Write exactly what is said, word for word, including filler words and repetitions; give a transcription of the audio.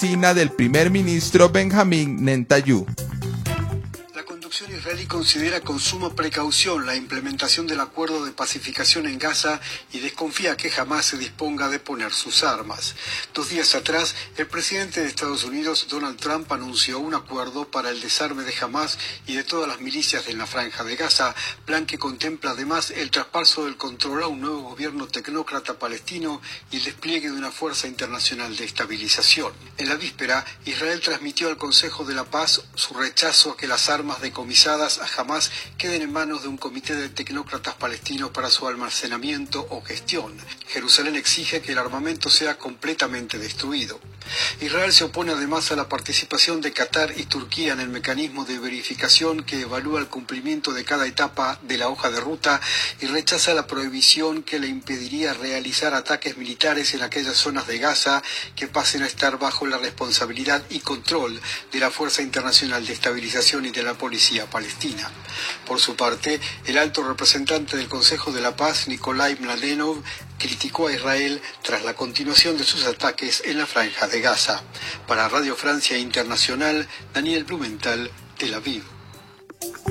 oficina del primer ministro Benjamín Netanyahu. La conducción israelí considera con suma precaución la implementación del acuerdo de pacificación en Gaza y desconfía que jamás se disponga de poner sus armas. Dos días atrás, el presidente de Estados Unidos, Donald Trump, anunció un acuerdo para el desarme de Hamás y de todas las milicias en la Franja de Gaza, plan que contempla además el traspaso del control a un nuevo gobierno tecnócrata palestino y el despliegue de una fuerza internacional de estabilización. En la víspera, Israel transmitió al Consejo de la Paz su rechazo a que las armas decomisadas a Hamás queden en manos de un comité de tecnócratas palestinos para su almacenamiento o gestión. Jerusalén exige que el armamento sea completamente destruido. Israel se opone además a la participación de Qatar y Turquía en el mecanismo de verificación que evalúa el cumplimiento de cada etapa de la hoja de ruta y rechaza la prohibición que le impediría realizar ataques militares en aquellas zonas de Gaza que pasen a estar bajo la responsabilidad y control de la Fuerza Internacional de Estabilización y de la Policía Palestina. Por su parte, el alto representante del Consejo de la Paz, Nikolai Mladenov, criticó a Israel tras la continuación de sus ataques en la Franja de Gaza. Para Radio Francia Internacional, Daniel Blumenthal, Tel Aviv.